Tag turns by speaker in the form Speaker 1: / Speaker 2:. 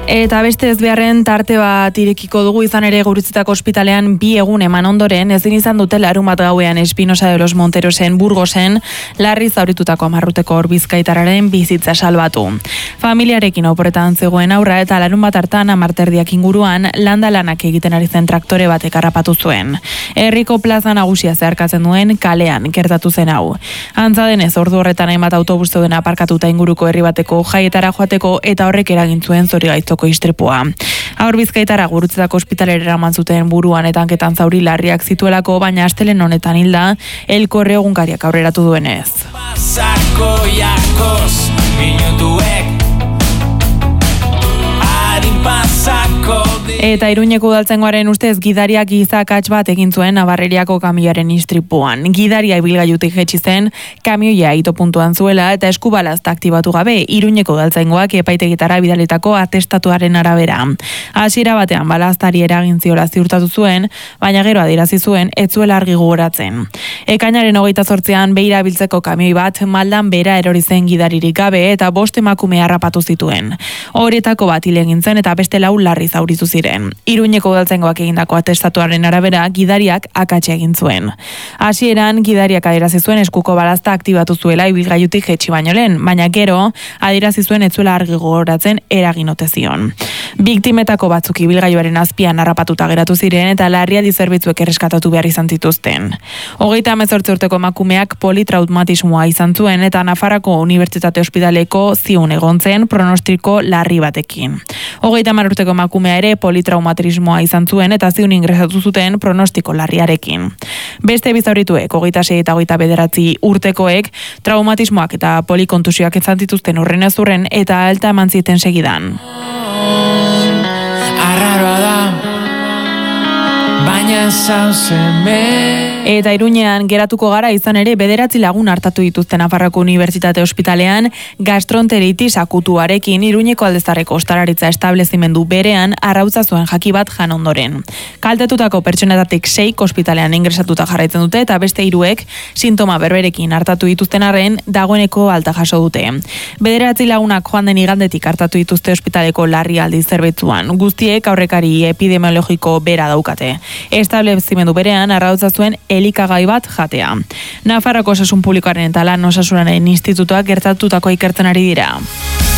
Speaker 1: Eta beste ezbeharren tarte bat irekiko dugu, izan ere Gurutzetako ospitalean 2 egun eman ondoren ezin izan dute larunbat gauean Espinosa de los Monterosen Burgosen larri zauritutako 10 urteko bizkaitarraren bizitza salbatu. Familiarekin oporretan zegoen aurra eta larunbat hartan 10:30 inguruan lanak egiten ari zen traktore batek harrapatu zuen. Herriko plaza nagusia zeharkatzen duen kalean gertatu zen hau. Antza denez, ordu horretan hainbat autobus zeuden aparkatuta inguruko herri bateko jaietara joateko eta horrek eragin zuen zorigaitzoko istripua. Haur bizkaitarra Gurutzetako ospitalera eraman zuten buruan eta hanketan zauri larriak zituelako, baina astelehen honetan hilda Elkorre egunkariak aurreratu duenez. Eta Iruñeko udaltzaingoaren ustez gidariak gizakats bat egin zuen Navarreriako kamioaren istripuan. Gidaria ibilgailutik jaitsi zen, kamioia ito puntuan zuela eta eskubalazta aktibatu gabe Iruñeko udaltzaingoak epaitegitara bidalitako atestatuaren arabera. Hasiera batean balaztari eragin ziola ziurtatu zuen, baina gero adierazi zuen ez zuela argi gogoratzen. Ekainaren 28an beira biltzeko kamioi bat maldan bera erori zen gidaririk gabe eta 5 emakume harrapatu zituen. Horietako bat hil egin zen eta beste 4 larri zauritu ziren. Iruñeko udaltzaingoak egindako atestatuaren arabera gidariak akatsa egin zuen. Hasieran gidariak adierazi zuen eskuko balazta aktibatu zuela ibilgailutik jaitsi baino lehen, baina gero adierazi zuen ez zuela argi gogoratzen eragin ote zion. Biktimetako batzuk ibilgailuaren azpian harrapatuta geratu ziren eta larrialdi zerbitzuek erreskatatu behar izan zituzten. 38 urteko emakumeak politraumatismoa izan zuen eta Nafarroako Unibertsitate Ospitaleko ziun egon zen pronostiko larri batekin. 30 urteko emakumea ere politraumatismoa izan zuen eta ziun ingresatu zuten pronostiko larriarekin. Beste bizaurituek 26 eta 29 urtekoek traumatismoak eta polikontusioak izan zituzten horren ez hurren eta alta eman zieten segidan.
Speaker 2: Arraroa da, baina zauzeme.
Speaker 1: Eta Iruñean geratuko gara, izan ere 9 lagun hartatu dituzten Nafarroako Unibertsitate Ospitalean gastroenteritis akutuarekin Iruñeko Aldezarreko ostalaritza establezimendu berean arrautza zuen jaki bat jan ondoren. Kaltetutako pertsonetatik 6 ospitalean ingresatuta jarraitzen dute eta beste 3 sintoma berberekin hartatu dituzten arren dagoeneko alta jaso dute. 9 lagunak joan den igandetik hartatu dituzte ospitaleko larrialdi zerbitzuan. Guztiek aurrekari epidemiologiko bera daukate. Establezimendu berean arrautza zuen elikagai bat jatea. Nafarroako Osasun Publikoaren eta Lan Osasunaren Institutuak gertatutako ikertzen ari dira.